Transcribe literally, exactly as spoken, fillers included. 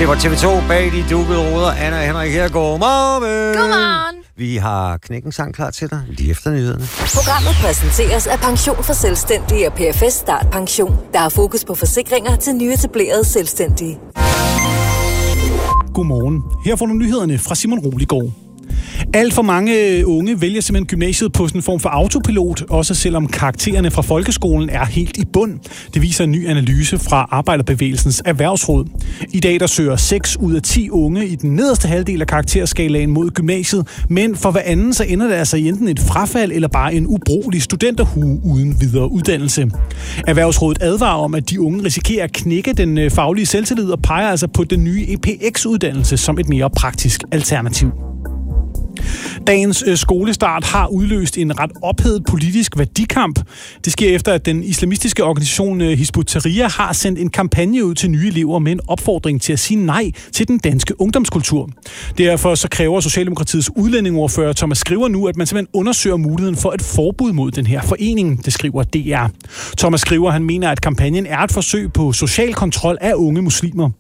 Det var T V to bag de dukkede ruder. Anna og Henrik her. Godmorgen. Godmorgen. Vi har Knækken sang klar til dig lige efter nyhederne. Programmet præsenteres af Pension for Selvstændige og P F S Start Pension, der har fokus på forsikringer til nyetablerede selvstændige. Godmorgen. Her får du nyhederne fra Simon Roligård. Alt for mange unge vælger simpelthen gymnasiet på sådan en form for autopilot, også selvom karaktererne fra folkeskolen er helt i bund. Det viser en ny analyse fra Arbejderbevægelsens Erhvervsråd. I dag der søger seks ud af ti unge i den nederste halvdel af karakterskalaen mod gymnasiet, men for hver anden så ender det altså i enten et frafald eller bare en ubrugelig studenterhue uden videre uddannelse. Erhvervsrådet advarer om, at de unge risikerer at knække den faglige selvtillid og peger altså på den nye E P X-uddannelse som et mere praktisk alternativ. Dagens øh, skolestart har udløst en ret ophedet politisk værdikamp. Det sker efter, at den islamistiske organisation øh, Hizb ut-Tahrir har sendt en kampagne ud til nye elever med en opfordring til at sige nej til den danske ungdomskultur. Derfor så kræver Socialdemokratiets udlændingeordfører Thomas Skriver nu, at man simpelthen undersøger muligheden for et forbud mod den her forening, det skriver D R. Thomas Skriver, han mener, at kampagnen er et forsøg på social kontrol af unge muslimer.